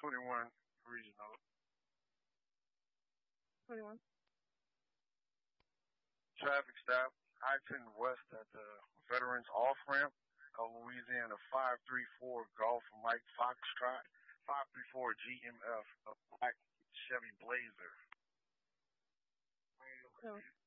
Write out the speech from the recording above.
21 regional. 21. Traffic stop. I-10 West at the Veterans Off Ramp of Louisiana 534 Golf Mike Foxtrot 534 GMF, a black Chevy Blazer. No.